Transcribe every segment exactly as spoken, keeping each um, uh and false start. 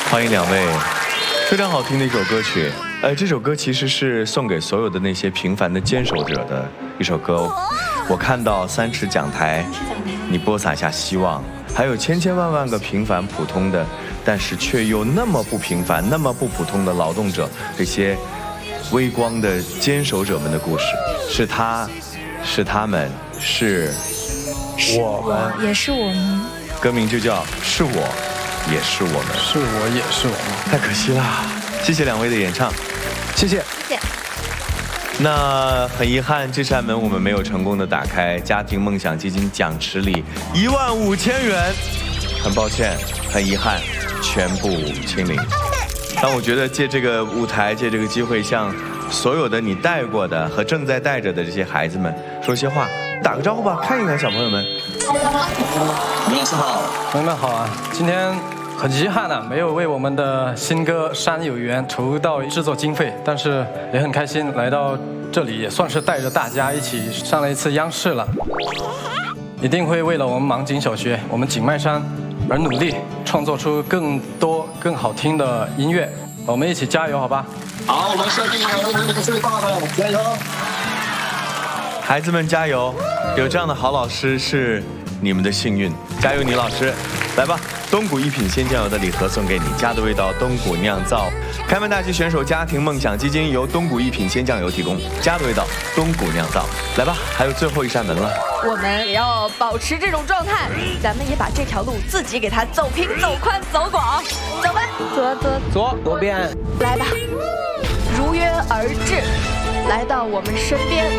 欢迎两位，非常好听的一首歌曲。呃，这首歌其实是送给所有的那些平凡的坚守者的一首歌。我看到三尺讲台，你播撒下希望，还有千千万万个平凡普通的，但是却又那么不平凡、那么不普通的劳动者，这些微光的坚守者们的故事，是他，是他们，是我们， 也是我们。 歌名就叫《是我，也是我们》， 是我，也是我们。 太可惜啦！谢谢两位的演唱， 谢谢， 谢谢。 那很遗憾，这扇门我们没有成功的打开。家庭梦想基金奖池里一万五千元，很抱歉，很遗憾，全部清零。但我觉得借这个舞台，借这个机会，向所有的你带过的和正在带着的这些孩子们说些话，打个招呼吧，看一看小朋友们。 你老师好， 朋友们好啊！今天很遗憾啊，没有为我们的新歌《山有缘》筹到制作经费，但是也很开心来到这里，也算是带着大家一起上了一次央视了。一定会为了我们芒景小学、我们景迈山而努力，创作出更多更好听的音乐。我们一起加油，好吧？ 好，我们设定好我们的最大的加油！ 孩子们加油！有这样的好老师是你们的幸运，加油，倪老师！来吧，东谷一品鲜酱油的礼盒送给你，家的味道，东谷酿造。开门大吉选手家庭梦想基金由东谷一品鲜酱油提供，家的味道，东谷酿造。来吧，还有最后一扇门了。 我们也要保持这种状态，咱们也把这条路自己给它走平、走宽、走广。走吧，左左左左边， 来吧，如约而至，来到我们身边。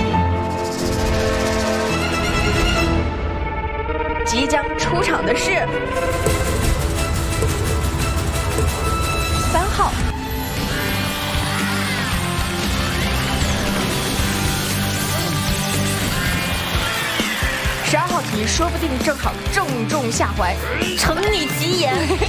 即将出场的是三号，十二号题说不定正好正中下怀，承你吉言。